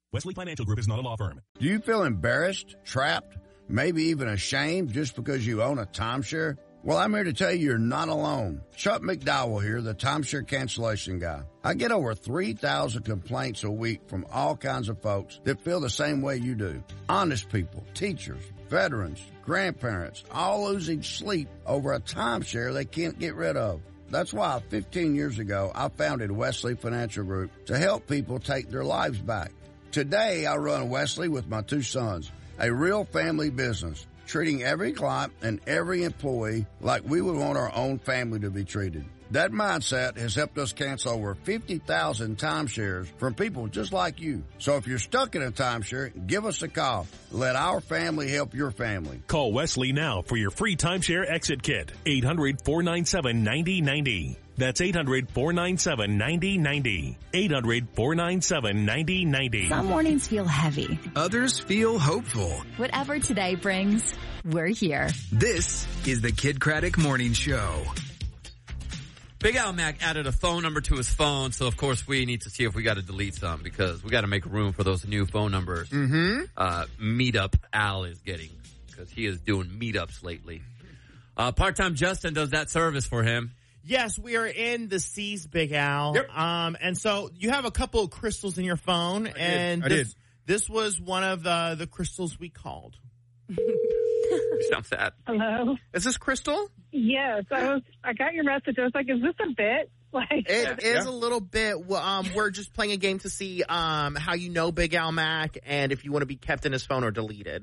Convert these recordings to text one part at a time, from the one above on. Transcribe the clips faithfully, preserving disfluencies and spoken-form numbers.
Wesley Financial Group is not a law firm. Do you feel embarrassed, trapped, maybe even ashamed just because you own a timeshare? Well, I'm here to tell you you're not alone. Chuck McDowell here, the timeshare cancellation guy. I get over three thousand complaints a week from all kinds of folks that feel the same way you do. Honest people, teachers, veterans, grandparents, all losing sleep over a timeshare they can't get rid of. That's why fifteen years ago, I founded Wesley Financial Group to help people take their lives back. Today, I run Wesley with my two sons, a real family business, treating every client and every employee like we would want our own family to be treated. That mindset has helped us cancel over fifty thousand timeshares from people just like you. So if you're stuck in a timeshare, give us a call. Let our family help your family. Call Wesley now for your free timeshare exit kit. eight hundred, four nine seven, nine zero nine zero. That's eight hundred, four nine seven, nine zero nine zero. eight hundred, four nine seven, nine zero nine zero. Some mornings feel heavy. Others feel hopeful. Whatever today brings, we're here. This is the Kid Craddock Morning Show. Big Al Mac added a phone number to his phone, so of course we need to see if we got to delete some because we got to make room for those new phone numbers. Mm-hmm. Uh, Meetup Al is getting because he is doing meetups lately. Uh, part-time Justin does that service for him. Yes, we are in the C's, Big Al. Yep. Um, and so you have a couple of crystals in your phone, I and did. I this, did. this was one of the, the crystals we called. You sound sad. Hello. Is this Crystal? Yes, I was. I got your message. I was like, "Is this a bit?" Like, It is Yeah. a little bit. Well, um, we're just playing a game to see um how you know Big Al Mac and if you want to be kept in his phone or deleted.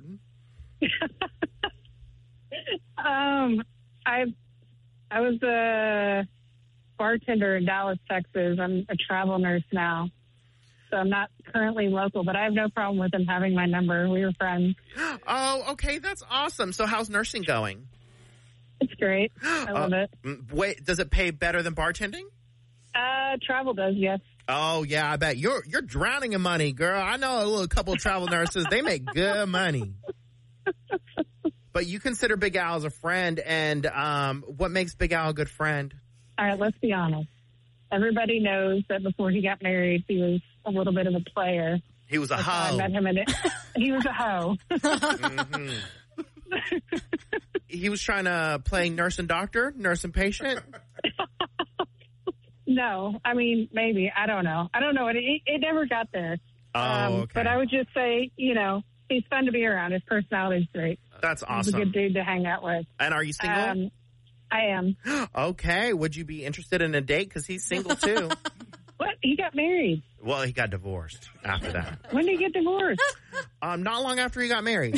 um, I, I was a bartender in Dallas, Texas. I'm a travel nurse now, so I'm not currently local. But I have no problem with him having my number. We were friends. Oh, okay, that's awesome. So how's nursing going? It's great. I love Uh, it. mm, Wait, does it pay better than bartending? Uh, travel does, yes. Oh yeah, I bet you're you're drowning in money, girl. I know a little couple of travel nurses; they make good money. But you consider Big Al as a friend, and um, what makes Big Al a good friend? All right, let's be honest. Everybody knows that before he got married, he was a little bit of a player. He was a That's how I hoe. met him in it. He was a hoe. Mhm. He was trying to play nurse and doctor, nurse and patient. No, I mean, maybe. I don't know. I don't know. It, it, it never got there. Oh, um, okay. But I would just say, you know, he's fun to be around. His personality's great. That's He's a awesome. good dude to hang out with. And are you single? Um, I am. Okay. Would you be interested in a date? Because he's single too. What? He got married. Well, he got divorced after that. When did he get divorced? Um, not long after he got married.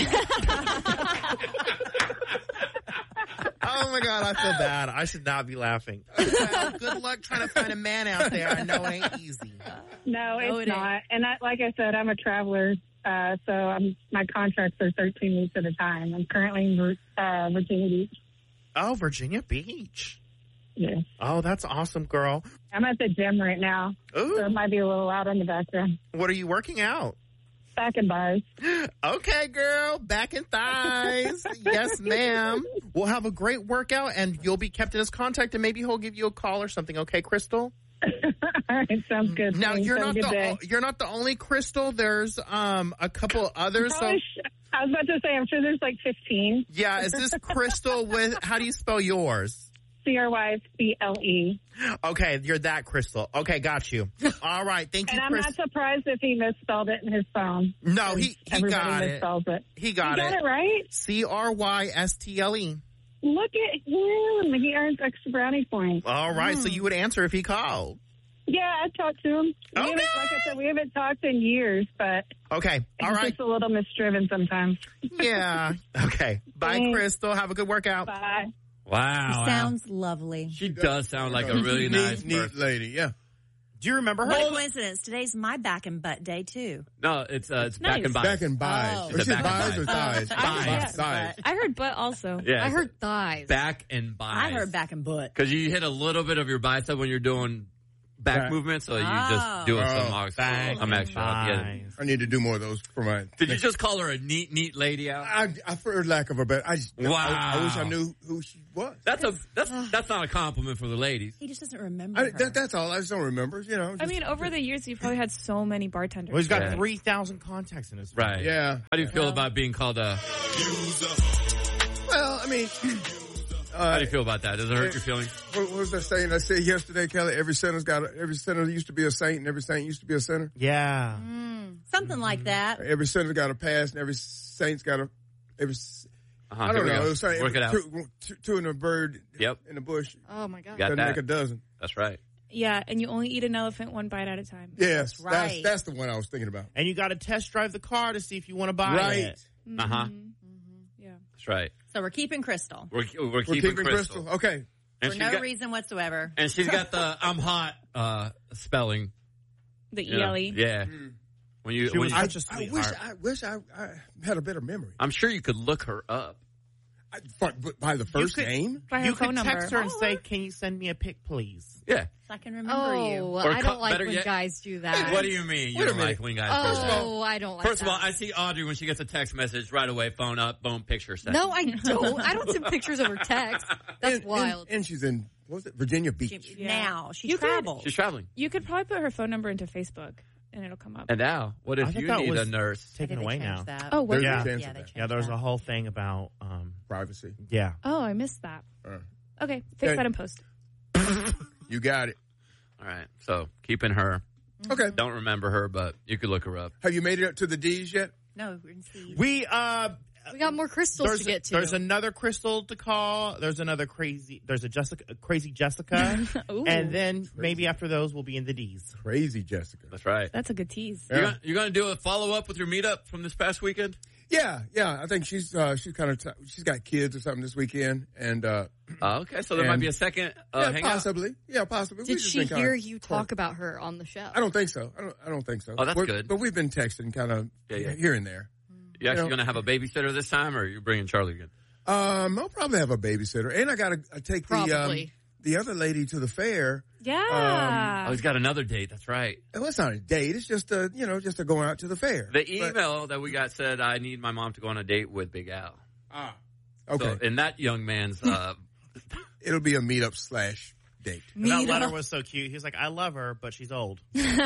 Oh my God, I feel bad. I should not be laughing. Well, good luck trying to find a man out there. I know it ain't easy. No, it's No, it not. And I, like I said, I'm a traveler, uh, so I'm, my contracts are thirteen weeks at a time. I'm currently in Vir- uh, Virginia Beach. Oh, Virginia Beach. Yeah. Oh, that's awesome, girl. I'm at the gym right now, Ooh. so it might be a little loud in the background. What are you working out? Back and bars. Okay, girl. Back and thighs. Yes, ma'am. We'll have a great workout, and you'll be kept in his contact, and maybe he'll give you a call or something. Okay, Crystal? All right, sounds good. Now, Thanks. you're Have a not good the day. you're not the only Crystal. There's um a couple others. So Probably sh- I was about to say, I'm sure there's like fifteen. yeah, is this Crystal with? How do you spell yours? C R Y C L E. Okay, you're that Crystal. Okay, got you. All right, thank you, And I'm Chris. not surprised if he misspelled it in his phone. No, he he Everybody got it. misspells it. He got He got it. it right? C R Y S T L E. Look at him. He earns extra brownie points. All right, so you would answer if he called. Yeah, I talked to him. We Okay. haven't- Like I said, we haven't talked in years, but Okay, all he's right. just a little misdriven sometimes. Yeah. Okay. Bye, Thanks. Crystal. Have a good workout. Bye. Wow. Sounds lovely. She does sound like a really nice neat, neat person. lady. Yeah. Do you remember her? What a coincidence. Today's my back and butt day, too. No, it's uh, it's back Nice. and by. Back and buys. Oh. Or It's she a back and buys or buys. thighs? Thighs. Thighs. I heard butt also. Yeah, I it's heard thighs. Back and by. I heard back and butt. Because you hit a little bit of your bicep when you're doing back Back. movement, so you Oh. just do Oh, some extra. back I'm extra. Yeah. thighs. I need to do more of those for my. Did you just call her a neat, neat lady out? I, I for lack of a better. I just, Wow. I, I wish I knew who she was. That's a that's that's not a compliment for the ladies. He just doesn't remember I, her. that, that's all. I just don't remember. You know. I just- mean, over the years, you've probably had so many bartenders. Well, he's got Yeah. three thousand contacts in his phone. Right. Yeah. How do you feel about being called a? Well, I mean, How uh, do you feel about that? Does it hurt your feelings? what, what was that saying I said yesterday, Kelly? Every sinner's got a, every sinner used to be a saint, and every saint used to be a sinner. Yeah. Something like that. Every sinner's got a past, and every saint's got a every. Uh-huh, I here don't we know. go. It was like Work it out. Two, two, two in a bird. Yep. In the bush. Oh my god. Got Doesn't that. make a dozen. That's right. Yeah, and you only eat an elephant one bite at a time. Yes, that's right. that's the one I was thinking about. And you got to test drive the car to see if you want to buy Right. it. Uh huh. Yeah. That's right. So we're keeping Crystal We're we're, We're keeping, Crystal. Okay. And for she's no got, reason whatsoever. and she's got the I'm hot uh, spelling. The you know? E L E. Yeah. When you, She when was you such a I sweetheart. wish I wish I, I had a better memory. I'm sure you could look her up. I, but, but by the first could- name. By her You phone could text number. her and say, "Can you send me a pic, please?" Yeah. So I can remember Oh, you. Or I co- don't like better when yet- guys do that. What do you mean? You Wait a don't minute. like when guys do that? Oh, I don't like First of that. all, I see Audrey when she gets a text message right away, phone up, boom, picture sent. No, I don't. I don't send pictures over text. That's and, wild. And, and she's in what was it? Virginia Beach. Now she You could- travels. She's traveling. You could probably put her phone number into Facebook, and it'll come up. And now, what I if thought you that need was a nurse? taken Maybe they away changed now. that. Oh, what? There's Yeah. a chance Yeah, of they that. changed Yeah, there was that. a whole thing about, um, Privacy. yeah. Oh, I missed that. Uh, Okay, fix Okay. that in post. you got it. All right. So keeping her. Okay. Don't remember her, but you could look her up. Have you made it up to the D's yet? No, we're in C. We, uh, We got more crystals there's, to get to. there's another Crystal to call. There's another crazy, there's a Jessica, a crazy Jessica. Ooh, And then maybe after those, we'll be in the D's. Crazy Jessica. That's right. that's a good tease. You're gonna, you're gonna do a follow up with your meetup from this past weekend? Yeah, yeah. I think she's uh, she's kind of t- she's got kids or something this weekend, and uh, Oh, okay. So there And- might be a second uh, yeah, hangout. possibly, yeah, possibly. Did We've just she been kinda hear you close. talk about her on the show? I don't think so. I don't. I don't think so. Oh, that's We're- good. But we've been texting, kind of Yeah, yeah. here and there. You actually You know- gonna have a babysitter this time, or are you bringing Charlie again? Um, I'll probably have a babysitter, and I got to take the um, Probably. the other lady to the fair. Yeah. Oh, he's got another date. That's right. Well, it's not a date. It's just a you know just a going out to the fair. The But- email that we got said I need my mom to go on a date with Big Al. ah, okay. So in that young man's, uh, It'll be a meetup slash date. And that Meet letter up. was so cute. He was like, I love her, but she's old.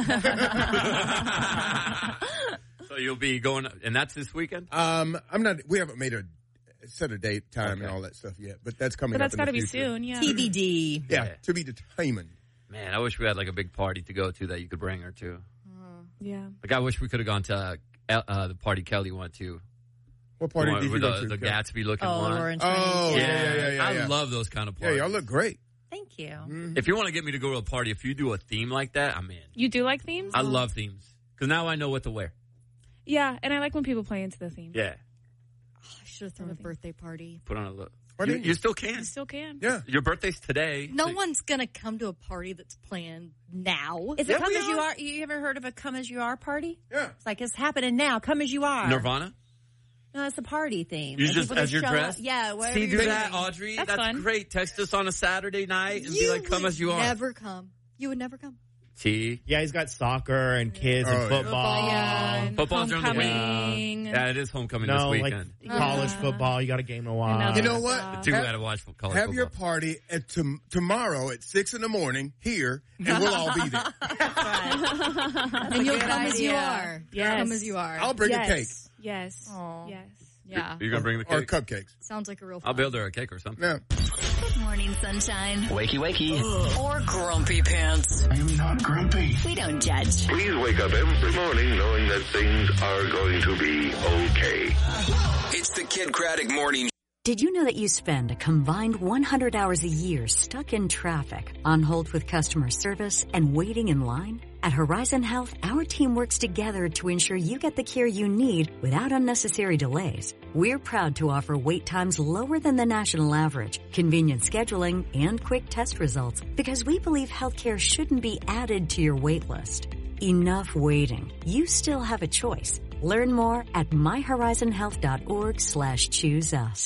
so you'll be going, and that's this weekend. Um, I'm not. We haven't made a set a date, time, Okay. and all that stuff yet. But that's coming. but that's got to be soon, yeah. T B D. Yeah, Yeah. to be determined. Man, I wish we had like a big party to go to that you could bring her to. Yeah. Like I wish we could have gone to uh, El- uh, the party Kelly went to. What party The one did you with go the, to? the Kel? Gatsby looking Oh, one. Laura and Oh, Trinity. yeah, yeah, yeah, yeah. I yeah. love those kind of Yeah, parties. y'all look great. Thank you. Mm-hmm. If you want to get me to go to a party, if you do a theme like that, I'm in. You do like themes? I love themes because now I know what to wear. Yeah, and I like when people play into the theme. Yeah, I should have thrown a birthday party. put on a look. Why You, didn't you you? still can. You still can. Yeah. Your birthday's today. No So- one's gonna come to a party that's planned now. Is Yeah, it come we as you are. are? You ever heard of a come as you are party? Yeah. It's like it's happening now. Come as you are. Nirvana. No, it's a party theme. You And just people as you're show up- dressed. Yeah. Whatever See, do you're that, doing. Audrey. That's That's, fun. great. Text us on a Saturday night and you be like, "Come would as you are." Never come. You would never come. See, Yeah, he's got soccer and kids Oh, and yeah. football. Yeah. and Football's during the week. homecoming. yeah, it is homecoming No, this like weekend. college Uh-huh. football. You got a game to watch. know. You know what? Uh, Two Have- got to watch college Have your football. party at tom- tomorrow at six in the morning here, and we'll all be there. And you'll good come as you idea. are. Yes. Come as you are. I'll bring yes. a cake Yes. Aw. Yes. yeah. You're gonna bring the or cake. cupcakes. Sounds like a real fun. I'll build her a cake or something. Yeah. Good morning, sunshine. Wakey, wakey. Or grumpy pants. I'm not grumpy. We don't judge. Please wake up every morning knowing that things are going to be okay. It's the Kid Craddock Morning Did you know that you spend a combined one hundred hours a year stuck in traffic, on hold with customer service, and waiting in line? At Horizon Health, our team works together to ensure you get the care you need without unnecessary delays. We're proud to offer wait times lower than the national average, convenient scheduling, and quick test results because we believe healthcare shouldn't be added to your wait list. Enough waiting. You still have a choice. Learn more at my horizon health dot org slash choose us.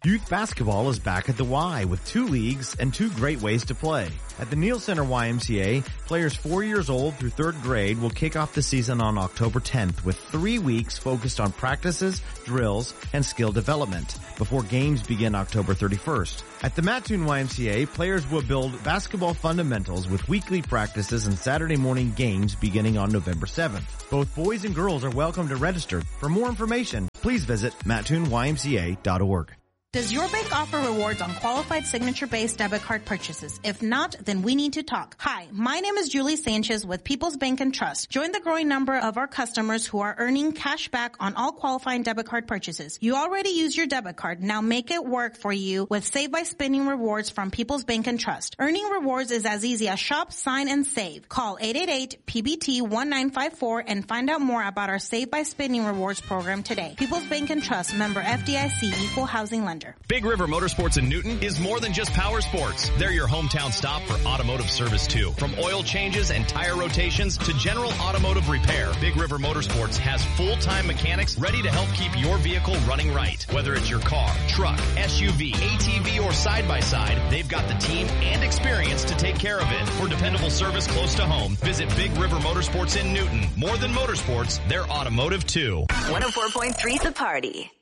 Youth basketball is back at the Y with two leagues and two great ways to play. At the Neal Center Y M C A, players four years old through third grade will kick off the season on October tenth with three weeks focused on practices, drills, and skill development before games begin October thirty-first. At the Mattoon Y M C A, players will build basketball fundamentals with weekly practices and Saturday morning games beginning on November seventh. Both boys and girls are welcome to register. For more information, please visit mattoon y m c a dot org. Does your bank offer rewards on qualified signature-based debit card purchases? If not, then we need to talk. Hi, my name is Julie Sanchez with People's Bank and Trust. Join the growing number of our customers who are earning cash back on all qualifying debit card purchases. You already use your debit card. Now make it work for you with Save by Spending rewards from People's Bank and Trust. Earning rewards is as easy as shop, sign, and save. Call eight eight eight P B T one nine five four and find out more about our Save by Spending rewards program today. People's Bank and Trust, member F D I C, equal housing lender. Big River Motorsports in Newton is more than just power sports. They're your hometown stop for automotive service too. From oil changes and tire rotations to general automotive repair, Big River Motorsports has full-time mechanics ready to help keep your vehicle running right. Whether it's your car, truck, S U V, A T V, or side-by-side, they've got the team and experience to take care of it. For dependable service close to home, visit Big River Motorsports in Newton. More than motorsports, they're automotive too. one oh four point three The Party.